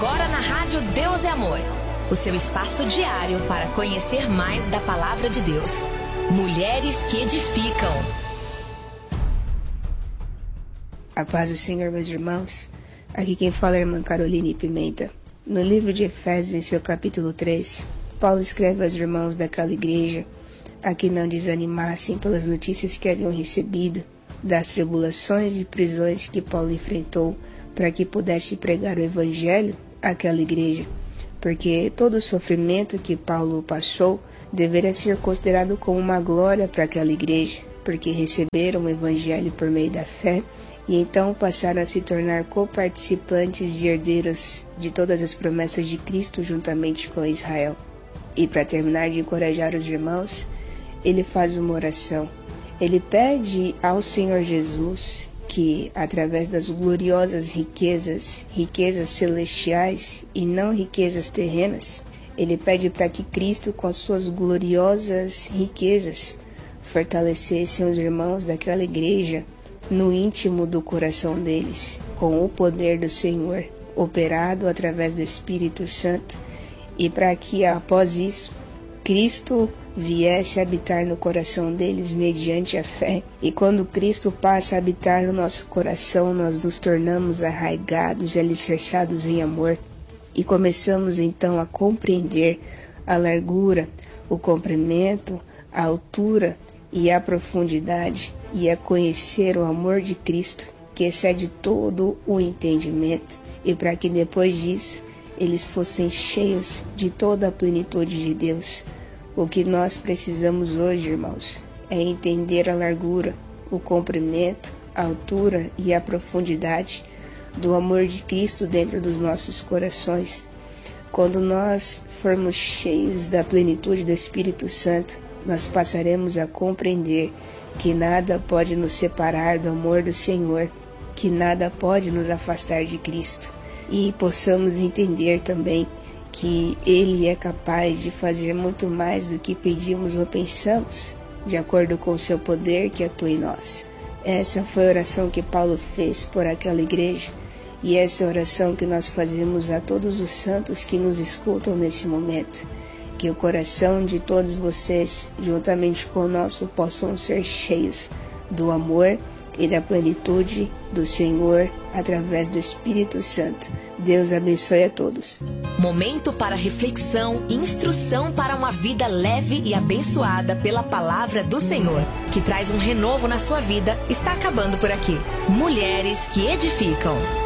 agora na Rádio Deus é Amor, o seu espaço diário para conhecer mais da Palavra de Deus. Mulheres que edificam. A paz do Senhor, meus irmãos. Aqui quem fala é a irmã Caroline Pimenta. No livro de Efésios, em seu capítulo 3, Paulo escreve aos irmãos daquela igreja a que não desanimassem pelas notícias que haviam recebido, das tribulações e prisões que Paulo enfrentou para que pudesse pregar o evangelho àquela igreja, porque todo o sofrimento que Paulo passou deveria ser considerado como uma glória para aquela igreja, porque receberam o evangelho por meio da fé e então passaram a se tornar coparticipantes e herdeiros de todas as promessas de Cristo juntamente com Israel. E para terminar de encorajar os irmãos, ele faz uma oração. Ele pede ao Senhor Jesus que, através das gloriosas riquezas celestiais e não riquezas terrenas, ele pede para que Cristo, com as suas gloriosas riquezas, fortalecesse os irmãos daquela igreja no íntimo do coração deles, com o poder do Senhor, operado através do Espírito Santo, e para que, após isso, Cristo viesse habitar no coração deles mediante a fé. E quando Cristo passa a habitar no nosso coração, nós nos tornamos arraigados e alicerçados em amor e começamos então a compreender a largura, o comprimento, a altura e a profundidade, e a conhecer o amor de Cristo, que excede todo o entendimento, e para que depois disso eles fossem cheios de toda a plenitude de Deus. O que nós precisamos hoje, irmãos, é entender a largura, o comprimento, a altura e a profundidade do amor de Cristo dentro dos nossos corações. Quando nós formos cheios da plenitude do Espírito Santo, nós passaremos a compreender que nada pode nos separar do amor do Senhor, que nada pode nos afastar de Cristo, e possamos entender também que Ele é capaz de fazer muito mais do que pedimos ou pensamos, de acordo com o seu poder que atua em nós. Essa foi a oração que Paulo fez por aquela igreja, e essa é a oração que nós fazemos a todos os santos que nos escutam nesse momento. Que o coração de todos vocês, juntamente com o nosso, possam ser cheios do amor e da plenitude do Senhor através do Espírito Santo. Deus abençoe a todos. Momento para reflexão e instrução para uma vida leve e abençoada pela palavra do Senhor, que traz um renovo na sua vida, está acabando por aqui. Mulheres que edificam.